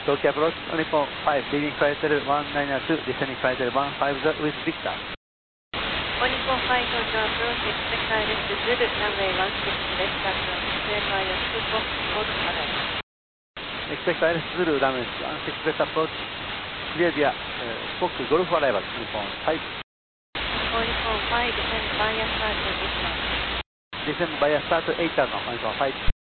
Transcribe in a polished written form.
Tokyo approach, Nippon 5, leaving flight level 192, descending flight level 150 with Victor. Nippon 5, Tokyo approach, expect direct Zulu, runway 16, left approach, clear for your 2 box, hold arrival. Expect direct Zulu, runway 16, left approach, clear via Fox Golf arrival, Nippon 5. Nippon 5, descend via start 8 turn. Descend via start 8 turn, Nippon 5.